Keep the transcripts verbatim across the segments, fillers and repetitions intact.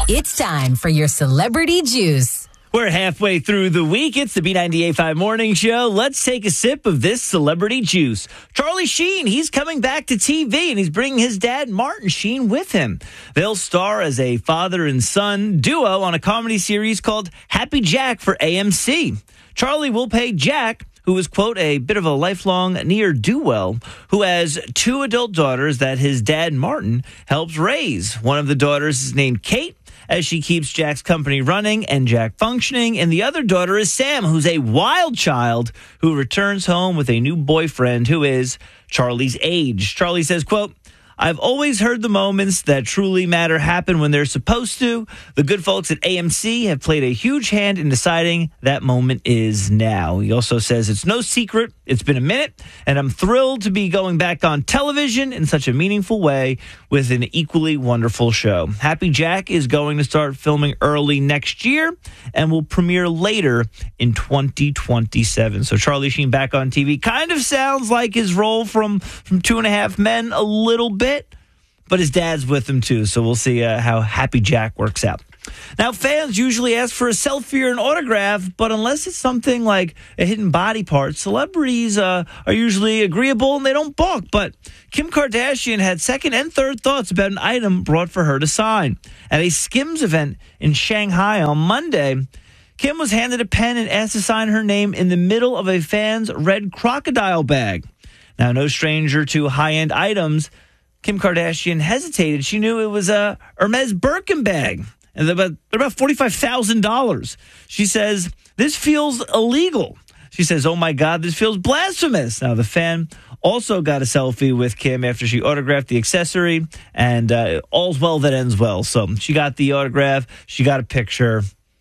It's time for your Celebrity Juice. We're halfway through the week. It's the B ninety-eight point five Morning Show. Let's take a sip of this Celebrity Juice. Charlie Sheen, he's coming back to T V, and he's bringing his dad, Martin Sheen, with him. They'll star as a father and son duo on a comedy series called Happy Jack for A M C. Charlie will pay Jack, who is, quote, a bit of a lifelong ne'er-do-well, who has two adult daughters that his dad, Martin, helps raise. One of the daughters is named Kate, as she keeps Jack's company running and Jack functioning. And the other daughter is Sam, who's a wild child who returns home with a new boyfriend who is Charlie's age. Charlie says, quote, I've always heard the moments that truly matter happen when they're supposed to. The good folks at A M C have played a huge hand in deciding that moment is now. He also says it's no secret. It's been a minute, and I'm thrilled to be going back on television in such a meaningful way with an equally wonderful show. Happy Jack is going to start filming early next year and will premiere later in twenty twenty-seven. So Charlie Sheen back on T V kind of sounds like his role from, from Two and a Half Men a little bit, but his dad's with him too. So we'll see uh, how Happy Jack works out. Now, fans usually ask for a selfie or an autograph, but unless it's something like a hidden body part, celebrities uh, are usually agreeable and they don't balk. But Kim Kardashian had second and third thoughts about an item brought for her to sign. At a Skims event in Shanghai on Monday, Kim was handed a pen and asked to sign her name in the middle of a fan's red crocodile bag. Now, no stranger to high-end items, Kim Kardashian hesitated. She knew it was a Hermes Birkin bag. And they're about, they're about forty-five thousand dollars. She says, this feels illegal. She says, oh, my God, this feels blasphemous. Now, the fan also got a selfie with Kim after she autographed the accessory, and uh, all's well that ends well. So she got the autograph. She got a picture.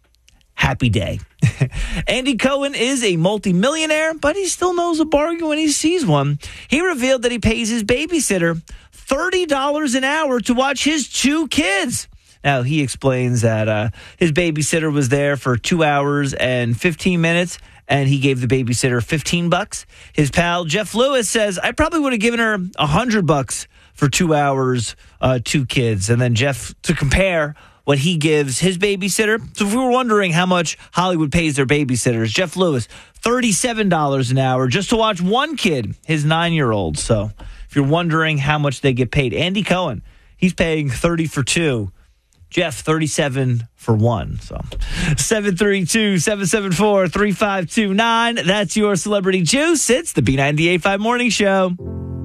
Happy day. Andy Cohen is a multimillionaire, but he still knows a bargain when he sees one. He revealed that he pays his babysitter thirty dollars an hour to watch his two kids. Now, he explains that uh, his babysitter was there for two hours and fifteen minutes, and he gave the babysitter fifteen bucks. His pal, Jeff Lewis, says, I probably would have given her one hundred bucks for two hours, uh, two kids. And then Jeff, to compare what he gives his babysitter. So if we were wondering how much Hollywood pays their babysitters, Jeff Lewis, thirty-seven dollars an hour just to watch one kid, his nine-year-old. So if you're wondering how much they get paid, Andy Cohen, he's paying thirty for two. Jeff, thirty-seven for one. So seven three two, seven seven four, three five two nine. That's your Celebrity Juice. It's the B ninety-eight point five Morning Show.